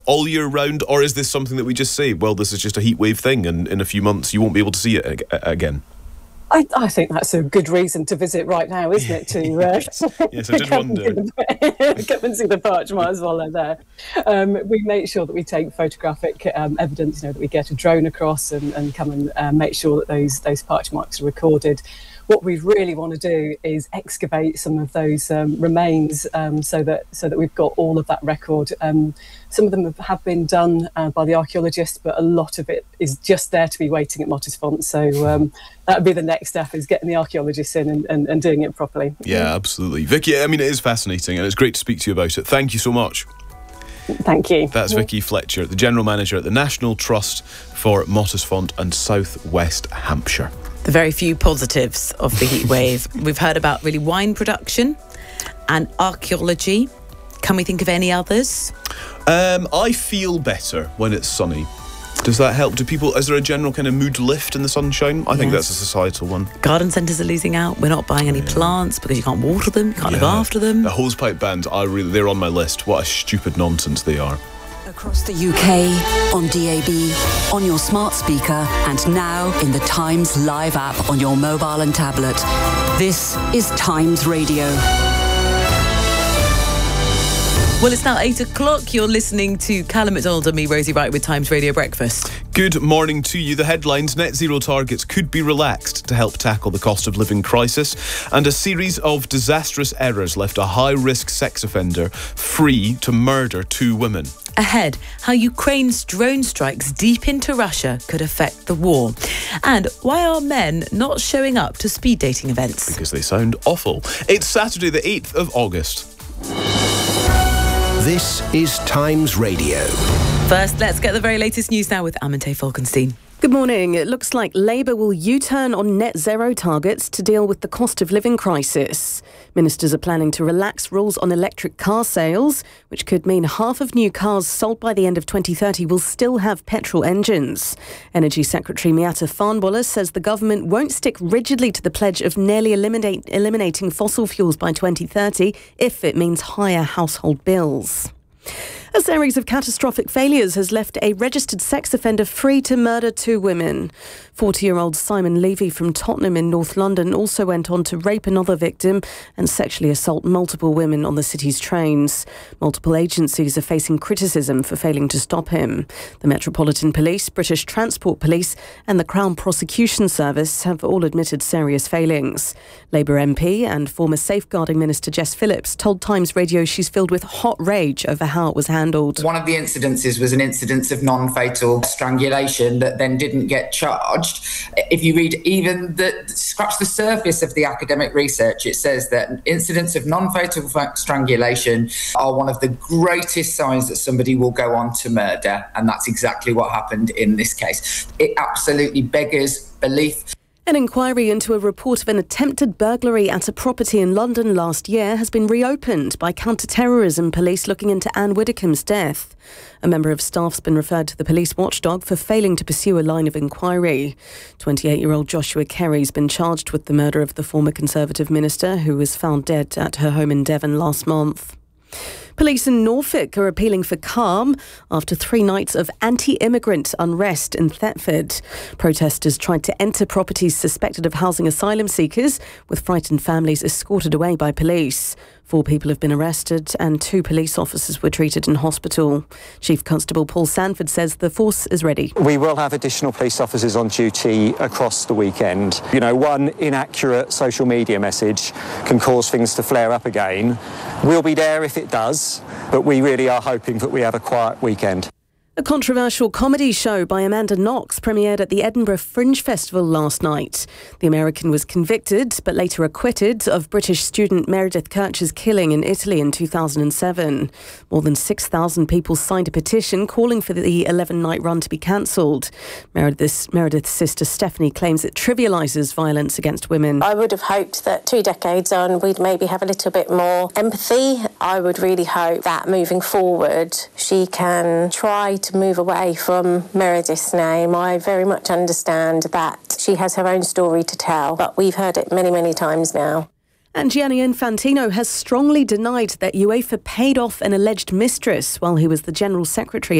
all year round, or is this something that we just say, well, this is just a heatwave thing, and in a few months you won't be able to see it again? I think that's a good reason to visit right now, isn't it? To yes, I did wonder. Come and see the perch, might as well they're there. We make sure that we take photographic evidence, that we get a drone across and come and make sure that those perch marks are recorded. What we really want to do is excavate some of those remains so that we've got all of that record. Some of them have been done by the archaeologists, but a lot of it is just there to be waiting at Mottisfont. So that would be the next step, is getting the archaeologists in and doing it properly. Yeah, absolutely. Vicky, I mean, it is fascinating and it's great to speak to you about it. Thank you so much. Thank you. That's Vicky Fletcher, the General Manager at the National Trust for Mottisfont and South West Hampshire. The very few positives of the heatwave. We've heard about really wine production and archaeology. Can we think of any others? I feel better when it's sunny. Does that help? Is there a general kind of mood lift in the sunshine? I think that's a societal one. Garden centres are losing out. We're not buying any plants because you can't water them, you can't look after them. The hosepipe bans, they're on my list. What a stupid nonsense they are. Across the UK, on DAB, on your smart speaker, and now in the Times Live app on your mobile and tablet. This is Times Radio. Well, it's now 8 o'clock. You're listening to Callum McDonald and me, Rosie Wright, with Times Radio Breakfast. Good morning to you. The headlines: net zero targets could be relaxed to help tackle the cost of living crisis, and a series of disastrous errors left a high-risk sex offender free to murder 2 women. Ahead, how Ukraine's drone strikes deep into Russia could affect the war. And why are men not showing up to speed dating events? Because they sound awful. It's Saturday the 8th of August. This is Times Radio. First, let's get the very latest news now with Amintay Falkenstein. Good morning. It looks like Labour will U-turn on net zero targets to deal with the cost of living crisis. Ministers are planning to relax rules on electric car sales, which could mean half of new cars sold by the end of 2030 will still have petrol engines. Energy Secretary Miatta Fahnbulleh says the government won't stick rigidly to the pledge of nearly eliminating fossil fuels by 2030 if it means higher household bills. A series of catastrophic failures has left a registered sex offender free to murder 2 women. 40-year-old Simon Levy from Tottenham in North London also went on to rape another victim and sexually assault multiple women on the city's trains. Multiple agencies are facing criticism for failing to stop him. The Metropolitan Police, British Transport Police and the Crown Prosecution Service have all admitted serious failings. Labour MP and former Safeguarding Minister Jess Phillips told Times Radio she's filled with hot rage over how it was handled. One of the incidences was an incidence of non-fatal strangulation that then didn't get charged. If you read scratch the surface of the academic research, it says that incidents of non-fatal strangulation are one of the greatest signs that somebody will go on to murder, and that's exactly what happened in this case. It absolutely beggars belief. An inquiry into a report of an attempted burglary at a property in London last year has been reopened by counter-terrorism police looking into Anne Widdecombe's death. A member of staff's been referred to the police watchdog for failing to pursue a line of inquiry. 28-year-old Joshua Kerry's been charged with the murder of the former Conservative minister who was found dead at her home in Devon last month. Police in Norfolk are appealing for calm after 3 nights of anti-immigrant unrest in Thetford. Protesters tried to enter properties suspected of housing asylum seekers, with frightened families escorted away by police. 4 people have been arrested and 2 police officers were treated in hospital. Chief Constable Paul Sanford says the force is ready. We will have additional police officers on duty across the weekend. One inaccurate social media message can cause things to flare up again. We'll be there if it does, but we really are hoping that we have a quiet weekend. A controversial comedy show by Amanda Knox premiered at the Edinburgh Fringe Festival last night. The American was convicted, but later acquitted, of British student Meredith Kercher's killing in Italy in 2007. More than 6,000 people signed a petition calling for the 11-night run to be cancelled. Meredith's sister Stephanie claims it trivialises violence against women. I would have hoped that 2 decades on we'd maybe have a little bit more empathy. I would really hope that moving forward she can try to move away from Meredith's name. I very much understand that she has her own story to tell, but we've heard it many, many times now. And Gianni Infantino has strongly denied that UEFA paid off an alleged mistress while he was the General Secretary